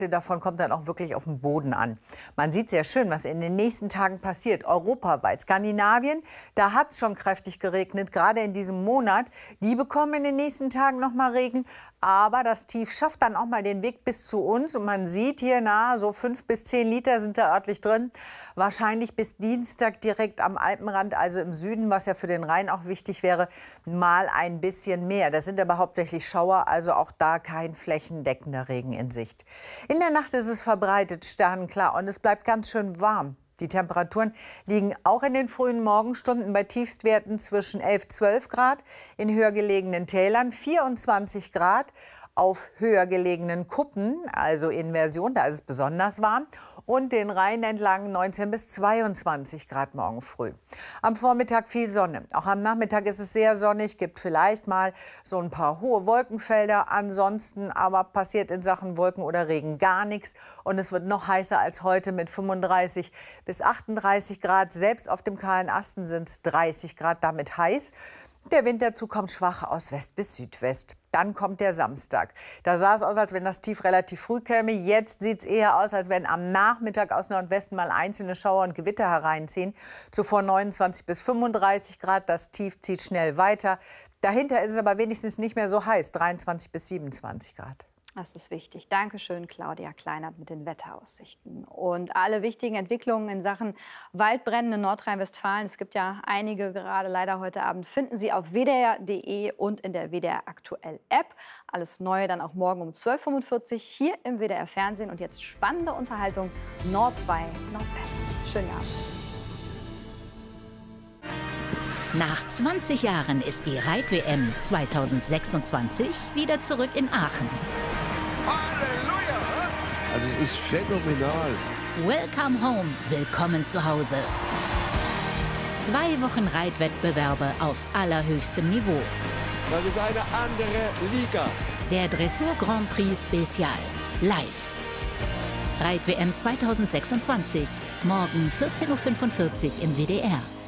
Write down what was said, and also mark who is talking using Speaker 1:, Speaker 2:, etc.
Speaker 1: davon kommt dann auch wirklich auf den Boden an. Man sieht sehr schön, was in den nächsten Tagen passiert. Europaweit, Skandinavien, da hat es schon kräftig geregnet, gerade in diesem Monat. Die bekommen in den nächsten Tagen noch mal Regen. Aber das Tief schafft dann auch mal den Weg bis zu uns. Und man sieht hier, so 5 bis 10 Liter sind da örtlich drin. Wahrscheinlich bis Dienstag direkt am Alpenrand, also im Süden, was ja für den Rhein auch wichtig wäre, mal ein bisschen mehr. Das sind aber hauptsächlich Schauer, also auch da kein flächendeckender Regen in Sicht. In der Nacht ist es verbreitet sternenklar und es bleibt ganz schön warm. Die Temperaturen liegen auch in den frühen Morgenstunden bei Tiefstwerten zwischen 11, 12 Grad, in höher gelegenen Tälern 24 Grad, auf höher gelegenen Kuppen, also Inversion, da ist es besonders warm, und den Rhein entlang 19 bis 22 Grad morgen früh. Am Vormittag viel Sonne. Auch am Nachmittag ist es sehr sonnig, gibt vielleicht mal so ein paar hohe Wolkenfelder. Ansonsten aber passiert in Sachen Wolken oder Regen gar nichts. Und es wird noch heißer als heute mit 35 bis 38 Grad. Selbst auf dem kahlen Asten sind es 30 Grad, damit heiß. Der Wind dazu kommt schwach aus West bis Südwest. Dann kommt der Samstag. Da sah es aus, als wenn das Tief relativ früh käme. Jetzt sieht es eher aus, als wenn am Nachmittag aus Nordwesten mal einzelne Schauer und Gewitter hereinziehen. Zuvor 29 bis 35 Grad. Das Tief zieht schnell weiter. Dahinter ist es aber wenigstens nicht mehr so heiß. 23 bis 27 Grad.
Speaker 2: Das ist wichtig. Dankeschön, Claudia Kleinert mit den Wetteraussichten. Und alle wichtigen Entwicklungen in Sachen Waldbränden in Nordrhein-Westfalen, es gibt ja einige gerade leider heute Abend, finden Sie auf wdr.de und in der WDR Aktuell App. Alles Neue dann auch morgen um 12:45 Uhr hier im WDR Fernsehen. Und jetzt spannende Unterhaltung Nord bei Nordwest. Schönen Abend.
Speaker 3: Nach 20 Jahren ist die Reit-WM 2026 wieder zurück in Aachen.
Speaker 4: Halleluja! Also es ist phänomenal.
Speaker 3: Welcome home, willkommen zu Hause. 2 Wochen Reitwettbewerbe auf allerhöchstem Niveau.
Speaker 4: Das ist eine andere Liga.
Speaker 3: Der Dressur Grand Prix Spezial, live. Reit-WM 2026, morgen 14:45 Uhr im WDR.